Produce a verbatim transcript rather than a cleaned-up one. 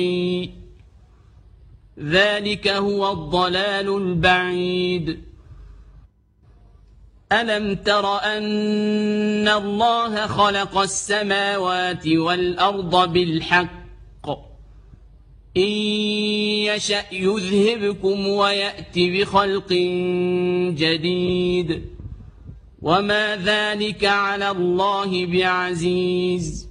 ذلك هو الضلال البعيد. ألم تر أن الله خلق السماوات والأرض بالحق إن يشأ يذهبكم ويأت بخلق جديد وما ذلك على الله بعزيز.